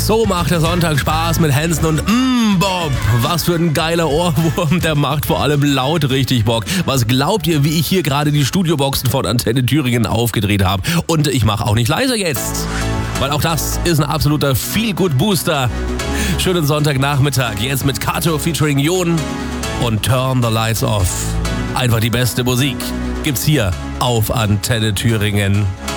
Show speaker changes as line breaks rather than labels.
So macht der Sonntag Spaß mit Hansen und Bob. Was für ein geiler Ohrwurm, der macht vor allem laut richtig Bock. Was glaubt ihr, wie ich hier gerade die Studioboxen von Antenne Thüringen aufgedreht habe? Und ich mache auch nicht leiser jetzt, weil auch das ist ein absoluter Feel-Good-Booster. Schönen Sonntagnachmittag, jetzt mit Kato featuring Jon und Turn the Lights Off. Einfach die beste Musik gibt's hier auf Antenne Thüringen.